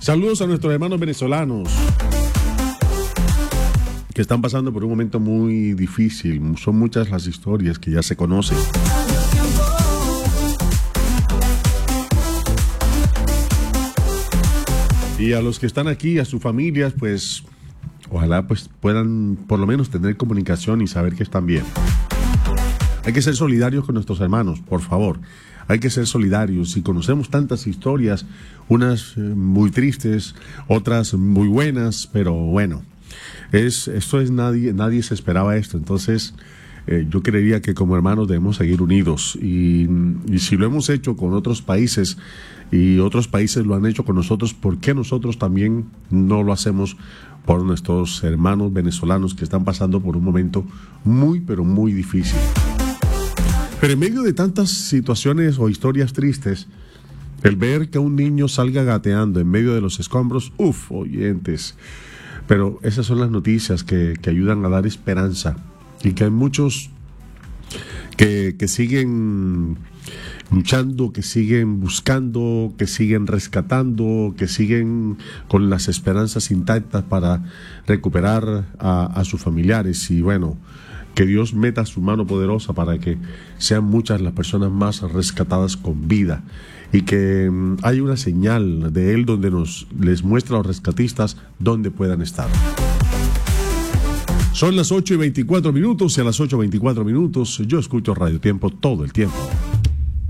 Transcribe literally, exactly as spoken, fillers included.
Saludos a nuestros hermanos venezolanos que están pasando por un momento muy difícil. Son muchas las historias que ya se conocen. Y a los que están aquí, a sus familias, pues ojalá pues puedan por lo menos tener comunicación y saber que están bien. Hay que ser solidarios con nuestros hermanos, por favor. Hay que ser solidarios. Y conocemos tantas historias, unas muy tristes, otras muy buenas, pero bueno, es esto es nadie nadie se esperaba esto. Entonces, eh, yo creería que como hermanos debemos seguir unidos. Y, y si lo hemos hecho con otros países y otros países lo han hecho con nosotros, ¿por qué nosotros también no lo hacemos por nuestros hermanos venezolanos que están pasando por un momento muy, pero muy difícil? Pero en medio de tantas situaciones o historias tristes, el ver que un niño salga gateando en medio de los escombros, uff, oyentes. Pero esas son las noticias que, que ayudan a dar esperanza. Y que hay muchos que, que siguen luchando, que siguen buscando, que siguen rescatando, que siguen con las esperanzas intactas para recuperar a, a sus familiares. Y bueno, que Dios meta su mano poderosa para que sean muchas las personas más rescatadas con vida y que um, haya una señal de Él donde nos les muestra a los rescatistas dónde puedan estar. Son las ocho y veinticuatro minutos y a las ocho y veinticuatro minutos yo escucho Radio Tiempo todo el tiempo.